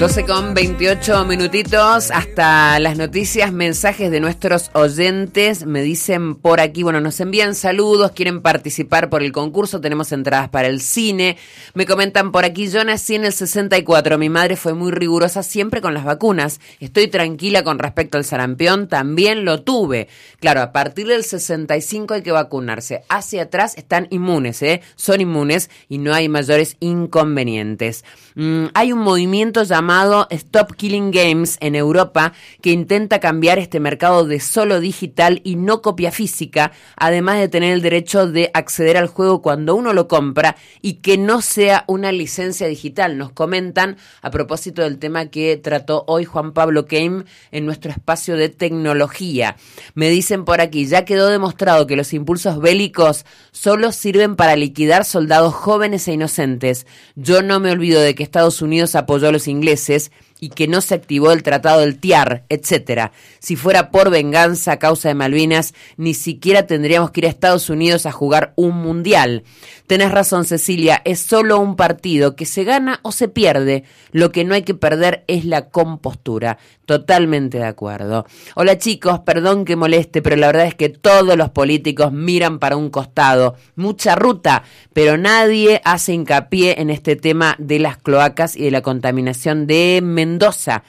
12:28 minutitos hasta las noticias, mensajes de nuestros oyentes. Me dicen por aquí, bueno, nos envían saludos, quieren participar por el concurso, tenemos entradas para el cine. Me comentan por aquí, yo nací en el 64, mi madre fue muy rigurosa siempre con las vacunas. Estoy tranquila con respecto al sarampión, también lo tuve. Claro, a partir del 65 hay que vacunarse. Hacia atrás están inmunes, son inmunes y no hay mayores inconvenientes. Hay un movimiento llamado Stop Killing Games en Europa que intenta cambiar este mercado de solo digital y no copia física, además de tener el derecho de acceder al juego cuando uno lo compra y que no sea una licencia digital. Nos comentan a propósito del tema que trató hoy Juan Pablo Keim en nuestro espacio de tecnología. Me dicen por aquí, ya quedó demostrado que los impulsos bélicos solo sirven para liquidar soldados jóvenes e inocentes. Yo no me olvido de que Estados Unidos apoyó a los ingleses y que no se activó el tratado del TIAR, etcétera. Si fuera por venganza a causa de Malvinas, ni siquiera tendríamos que ir a Estados Unidos a jugar un mundial. Tenés razón, Cecilia, es solo un partido que se gana o se pierde. Lo que no hay que perder es la compostura. Totalmente de acuerdo. Hola chicos, perdón que moleste, pero la verdad es que todos los políticos miran para un costado. Mucha ruta, pero nadie hace hincapié en este tema de las cloacas y de la contaminación de Mendoza.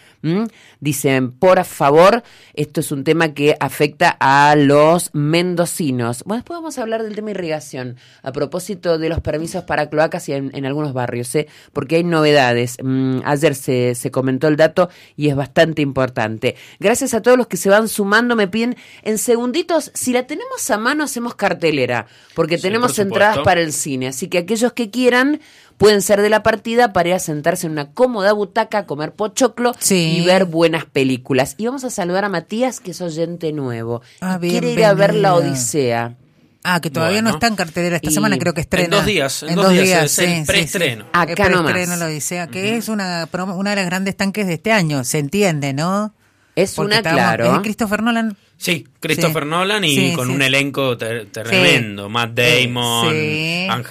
Dicen, por favor, esto es un tema que afecta a los mendocinos. Bueno, después vamos a hablar del tema irrigación, a propósito de los permisos para cloacas y en algunos barrios, porque hay novedades. Ayer se comentó el dato y es bastante importante. Gracias a todos los que se van sumando, me piden en segunditos, si la tenemos a mano hacemos cartelera, porque tenemos entradas para el cine, así que aquellos que quieran pueden ser de la partida para ir a sentarse en una cómoda butaca, comer pochoclo y ver buenas películas. Y vamos a saludar a Matías, que es oyente nuevo. Quiere ir a ver La Odisea. Que todavía no está en cartelera esta semana, creo que estrena. En dos días, es el preestreno. Acá nomás. Preestreno La Odisea, que es una de las grandes tanques de este año, se entiende, ¿no? Es claro. ¿Es Christopher Nolan? Sí, Christopher Nolan y con un elenco tremendo. Matt Damon, Anne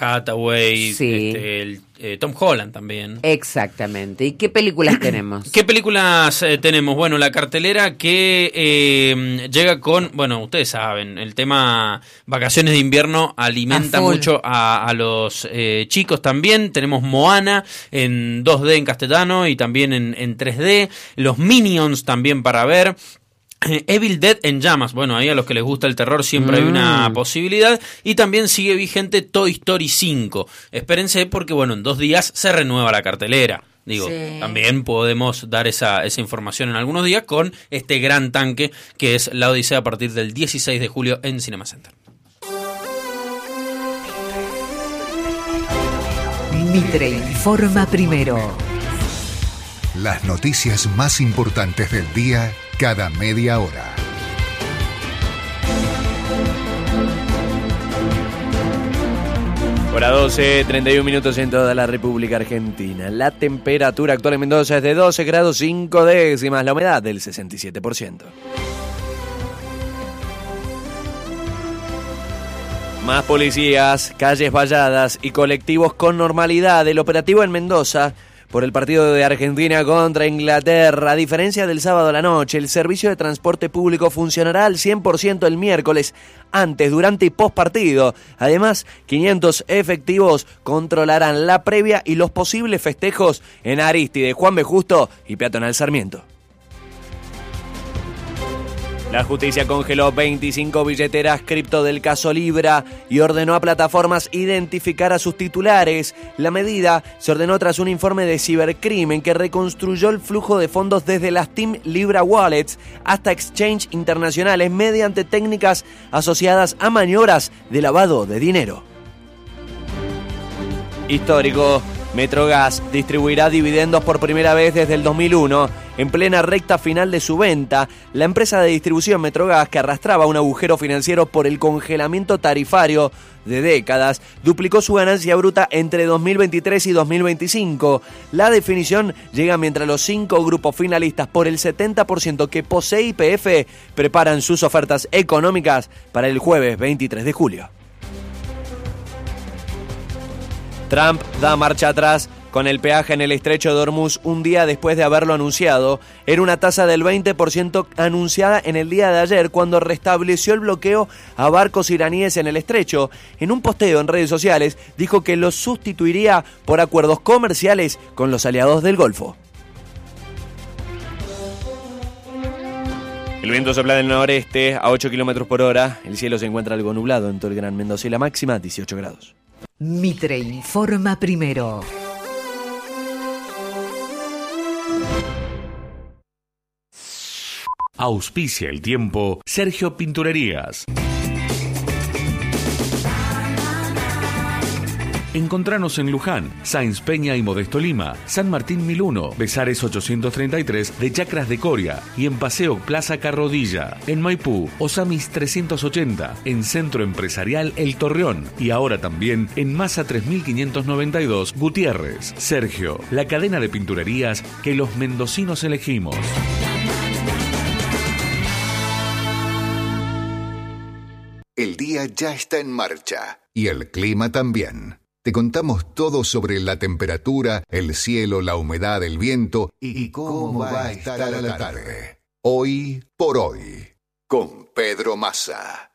Hathaway, Tom Holland también. Exactamente. ¿Y qué películas tenemos? ¿Qué películas tenemos? Bueno, la cartelera que llega con, bueno, ustedes saben, el tema vacaciones de invierno alimenta mucho a los chicos también. Tenemos Moana en 2D en castellano y también en 3D. Los Minions también para ver. Evil Dead en llamas, bueno, ahí a los que les gusta el terror siempre hay una posibilidad. Y también sigue vigente Toy Story 5. Espérense porque, bueno, en 2 días se renueva la cartelera. También podemos dar esa información en algunos días con este gran tanque que es La Odisea a partir del 16 de julio en Cinema Center. Mitre informa primero. Las noticias más importantes del día cada media hora. Hora 12, 31 minutos en toda la República Argentina. La temperatura actual en Mendoza es de 12 grados 5 décimas, la humedad del 67%. Más policías, calles valladas y colectivos con normalidad. El operativo en Mendoza por el partido de Argentina contra Inglaterra. A diferencia del sábado a la noche, el servicio de transporte público funcionará al 100% el miércoles, antes, durante y post partido. Además, 500 efectivos controlarán la previa y los posibles festejos en Aristide, Juan B. Justo y Peatonal Sarmiento. La justicia congeló 25 billeteras cripto del caso Libra y ordenó a plataformas identificar a sus titulares. La medida se ordenó tras un informe de cibercrimen que reconstruyó el flujo de fondos desde las Team Libra Wallets hasta exchange internacionales mediante técnicas asociadas a maniobras de lavado de dinero. Histórico. Metrogas distribuirá dividendos por primera vez desde el 2001. En plena recta final de su venta, la empresa de distribución Metrogas, que arrastraba un agujero financiero por el congelamiento tarifario de décadas, duplicó su ganancia bruta entre 2023 y 2025. La definición llega mientras los 5 grupos finalistas por el 70% que posee YPF preparan sus ofertas económicas para el jueves 23 de julio. Trump da marcha atrás con el peaje en el estrecho de Hormuz un día después de haberlo anunciado. Era una tasa del 20% anunciada en el día de ayer, cuando restableció el bloqueo a barcos iraníes en el estrecho. En un posteo en redes sociales dijo que los sustituiría por acuerdos comerciales con los aliados del Golfo. El viento sopla del noreste a 8 km por hora. El cielo se encuentra algo nublado en todo el Gran Mendoza y la máxima 18 grados. Mitre informa primero. Auspicia el tiempo Sergio Pinturerías. Encontranos en Luján, Sáenz Peña y Modesto Lima, San Martín 1001, Besares 833 de Chacras de Coria y en Paseo Plaza Carrodilla. En Maipú, Osamis 380, en Centro Empresarial El Torreón y ahora también en Masa 3592 Gutiérrez. Sergio, la cadena de pinturerías que los mendocinos elegimos. El día ya está en marcha y el clima también. Te contamos todo sobre la temperatura, el cielo, la humedad, el viento y cómo va a estar a la tarde. Hoy por hoy, con Pedro Massa.